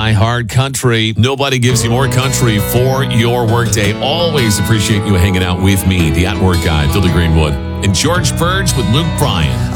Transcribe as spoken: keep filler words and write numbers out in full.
Die-hard country. Nobody gives you more country for your workday. Always appreciate you hanging out with me, the At Work Guy, Billy Greenwood, and George Purge with Luke Bryan.